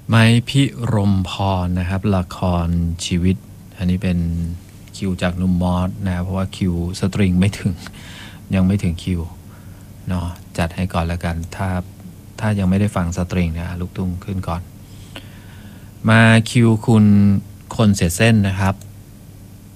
ไม้พิรมพรนะครับละครชีวิตอันนี้เป็นคิวจากนุ่มมอสนะเพราะว่าคิวสตริงไม่ถึงยังไม่ถึงคิวเนาะจัดให้ก่อนแล้วกันถ้ายังไม่ได้ฟังสตริงนะลูกตุ้งขึ้นก่อนมาคิวคุณคนเสียเส้นนะครับ